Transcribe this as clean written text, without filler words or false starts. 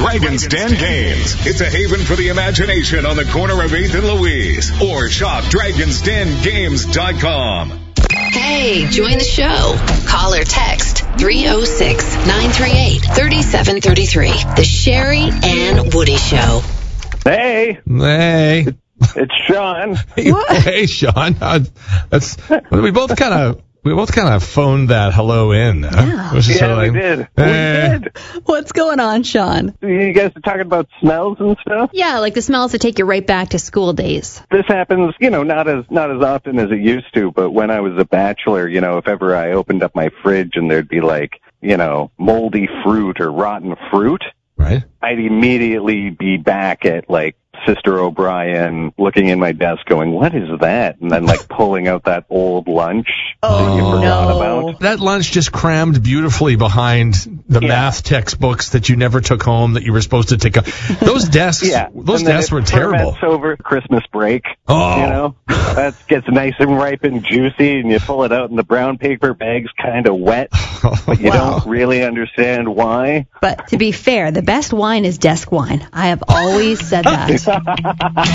Dragon's Den Games. It's a haven for the imagination on the corner of 8th and Louise. Or shop dragonsdengames.com. Hey, join the show. Call or text 306-938-3733. The Sherry and Woody Show. Hey. Hey. It's Sean. Hey, Sean. We both kind of phoned that hello in. Yeah, we did. We did. What's going on, Sean? You guys are talking about smells and stuff? Yeah, like the smells that take you right back to school days. This happens, not as often as it used to, but when I was a bachelor, if ever I opened up my fridge and there'd be moldy fruit or rotten fruit, right? I'd immediately be back at Sister O'Brien, looking in my desk going, what is that? And then pulling out that old lunch that you forgot about. That lunch just crammed beautifully behind the math textbooks that you never took home that you were supposed to take up. Those desks, those desks were terrible. It's over Christmas break. Oh. That gets nice and ripe and juicy, and you pull it out and the brown paper bag's kind of wet, but you don't really understand why. But to be fair, the best wine is desk wine. I have always said that.